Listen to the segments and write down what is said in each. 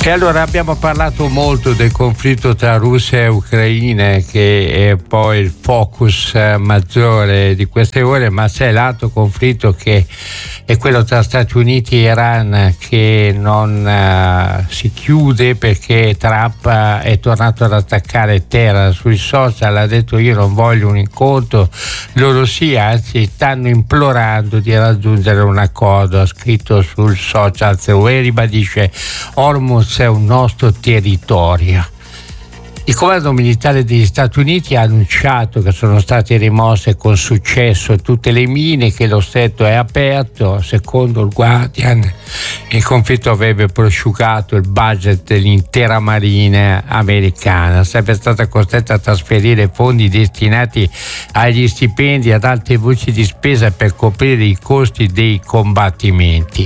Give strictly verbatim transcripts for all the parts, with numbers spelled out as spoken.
E allora abbiamo parlato molto del conflitto tra Russia e Ucraina, che è poi il focus maggiore di queste ore, ma c'è l'altro conflitto che è quello tra Stati Uniti e Iran, che non uh, si chiude perché Trump è tornato ad attaccare Teheran sui social, ha detto io non voglio un incontro, loro sì, anzi stanno implorando di raggiungere un accordo, ha scritto sul social e ribadisce Hormuz è un nostro territorio. Il comando militare degli Stati Uniti ha annunciato che sono state rimosse con successo tutte le mine, che lo stretto è aperto. Secondo il Guardian il conflitto avrebbe prosciugato il budget dell'intera marina americana, sarebbe stata costretta a trasferire fondi destinati agli stipendi e ad altre voci di spesa per coprire i costi dei combattimenti.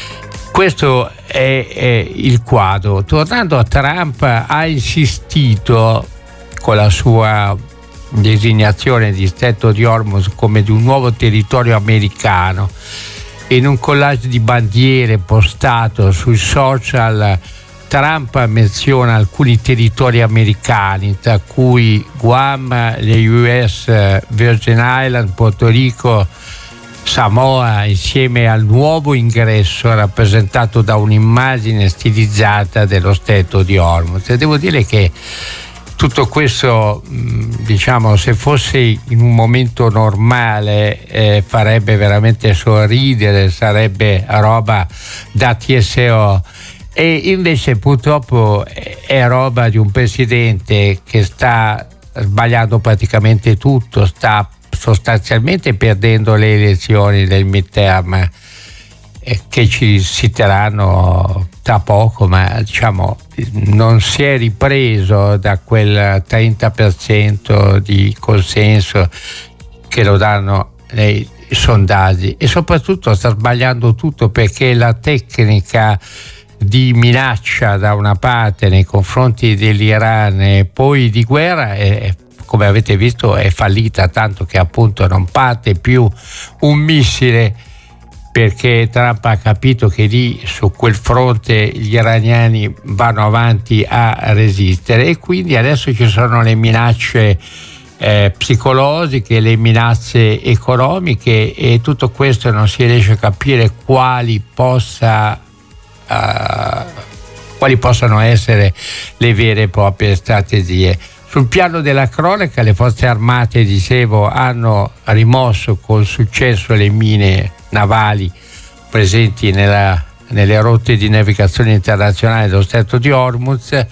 Questo è, è il quadro. Tornando a Trump, ha insistito con la sua designazione di stretto di Hormuz come di un nuovo territorio americano. In un collage di bandiere postato sui social, Trump menziona alcuni territori americani, tra cui Guam, le U S Virgin Islands, Porto Rico, Samoa, insieme al nuovo ingresso rappresentato da un'immagine stilizzata dello stretto di Hormuz. E devo dire che tutto questo, diciamo, se fosse in un momento normale eh, farebbe veramente sorridere, sarebbe roba da T S O. E invece purtroppo è roba di un presidente che sta sbagliando praticamente tutto, sta sostanzialmente perdendo le elezioni del midterm eh, che ci si terranno tra poco, ma diciamo non si è ripreso da quel trenta per cento di consenso che lo danno nei sondaggi, e soprattutto sta sbagliando tutto perché la tecnica di minaccia da una parte nei confronti dell'Iran e poi di guerra è, come avete visto, è fallita, tanto che appunto non parte più un missile, perché Trump ha capito che lì su quel fronte gli iraniani vanno avanti a resistere, e quindi adesso ci sono le minacce eh, psicologiche, le minacce economiche, e tutto questo non si riesce a capire quali possa uh, quali possano essere le vere e proprie strategie. Sul piano della cronaca, le forze armate, dicevo, hanno rimosso con successo le mine navali presenti nella, nelle rotte di navigazione internazionale dello stretto di Hormuz,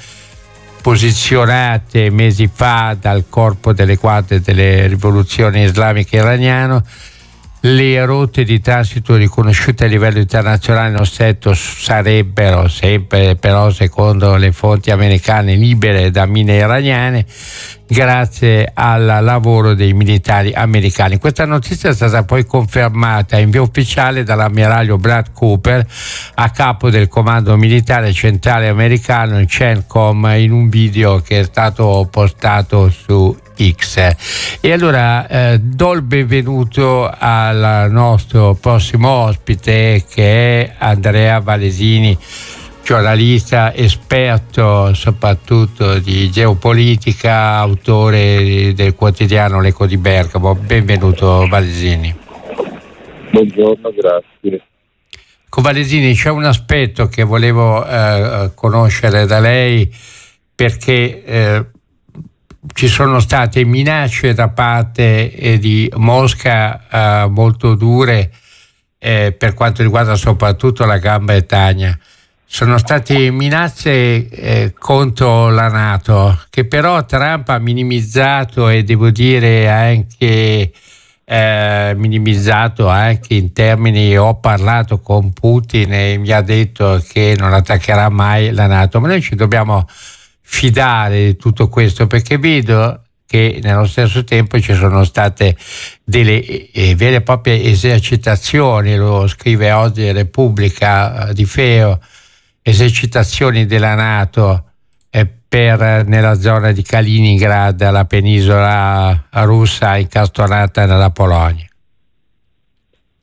posizionate mesi fa dal corpo delle guardie delle rivoluzioni islamiche iraniano. Le rotte di transito riconosciute a livello internazionale nello stretto sarebbero sempre, però secondo le fonti americane, libere da mine iraniane grazie al lavoro dei militari americani. Questa notizia è stata poi confermata in via ufficiale dall'ammiraglio Brad Cooper, a capo del comando militare centrale americano, il CENTCOM, in un video che è stato postato su X. E allora eh, do il benvenuto al nostro prossimo ospite, che è Andrea Valesini, giornalista esperto soprattutto di geopolitica, autore del quotidiano L'Eco di Bergamo. Benvenuto Valesini. Buongiorno, grazie. Con Valesini c'è un aspetto che volevo eh, conoscere da lei, perché eh, ci sono state minacce da parte eh, di Mosca eh, molto dure eh, per quanto riguarda soprattutto la Gran Bretagna. Sono state minacce eh, contro la NATO, che però Trump ha minimizzato, e devo dire anche eh, minimizzato anche in termini: ho parlato con Putin e mi ha detto che non attaccherà mai la NATO. Ma noi ci dobbiamo fidare di tutto questo, perché vedo che nello stesso tempo ci sono state delle eh, vere e proprie esercitazioni, lo scrive oggi Repubblica di Feo, esercitazioni della NATO eh, per nella zona di Kaliningrad, la penisola russa incastonata nella Polonia.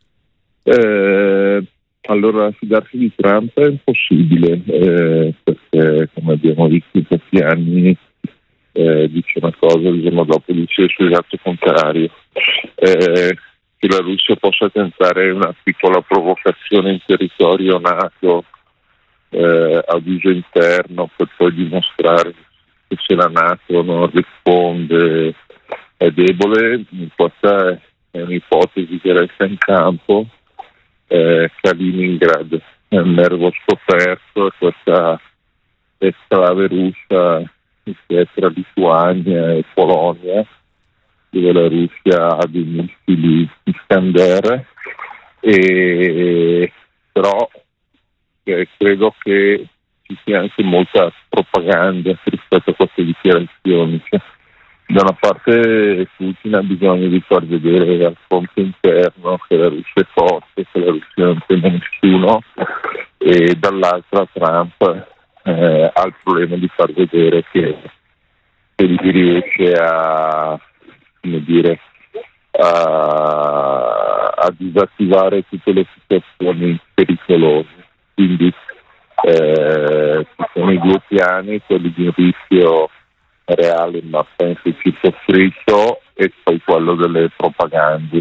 Eh, allora, fidarsi di Trump è impossibile, eh, perché eh, come abbiamo visto in questi anni, eh, dice una cosa, il giorno dopo dice il suo esatto contrario. Eh, che la Russia possa tentare una piccola provocazione in territorio NATO eh, ad uso interno per poi dimostrare che se la NATO non risponde è debole, questa è, è un'ipotesi che resta in campo. Eh, Kaliningrad è un nervo scoperto e questa esclave russa che è tra Lituania e Polonia, dove la Russia ha dei missili Iskander, e però eh, credo che ci sia anche molta propaganda rispetto a queste dichiarazioni. Cioè, da una parte Putin ha bisogno di far vedere al fronte interno che la Russia è forte, che la Russia non teme nessuno, e dall'altra Trump eh, ha il problema di far vedere che, che lui riesce a, come dire, a, a disattivare tutte le situazioni pericolose. Quindi eh, ci sono i due piani, quelli di un rischio reale ma penso circoscritto, e poi quello delle propagande.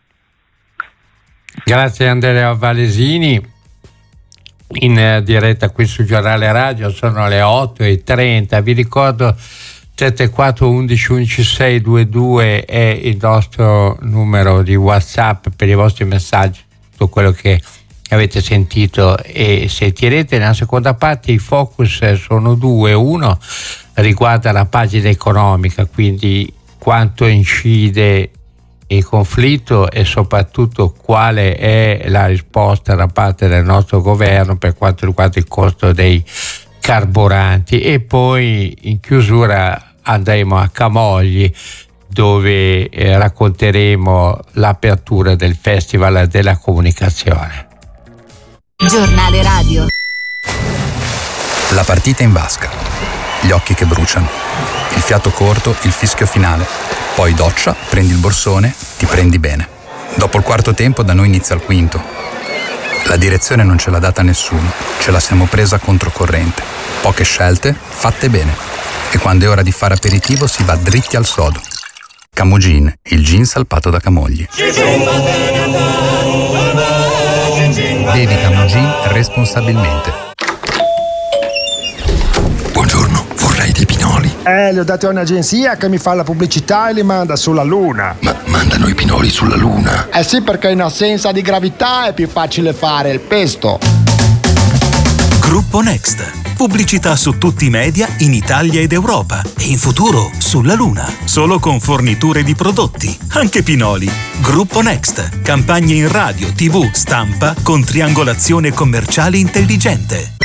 Grazie Andrea Valesini, in diretta qui sul Giornale Radio. Sono le otto e trenta. Vi ricordo sette quattro undici undici sei due due è il nostro numero di WhatsApp per i vostri messaggi, tutto quello che avete sentito e sentirete. Nella seconda parte i focus sono due. Uno riguarda la pagina economica, quindi quanto incide il conflitto e soprattutto quale è la risposta da parte del nostro governo per quanto riguarda il costo dei carburanti, e poi in chiusura andremo a Camogli, dove eh, racconteremo l'apertura del Festival della Comunicazione. Giornale Radio. La partita in vasca, gli occhi che bruciano, il fiato corto, il fischio finale, poi doccia, prendi il borsone, ti prendi bene. Dopo il quarto tempo da noi inizia il quinto. La direzione non ce l'ha data nessuno, ce la siamo presa controcorrente. Poche scelte, fatte bene. E quando è ora di fare aperitivo si va dritti al sodo. Camogin, il gin salpato da Camogli. Bevi Camogin responsabilmente. Buongiorno, vorrei dei pinoli. Eh, li ho dati a un'agenzia che mi fa la pubblicità e li manda sulla Luna. Ma mandano i pinoli sulla Luna? Eh sì, perché in assenza di gravità è più facile fare il pesto. Gruppo Next. Pubblicità su tutti i media in Italia ed Europa e in futuro sulla Luna. Solo con forniture di prodotti, anche pinoli. Gruppo Next. Campagne in radio, tivù, stampa con triangolazione commerciale intelligente.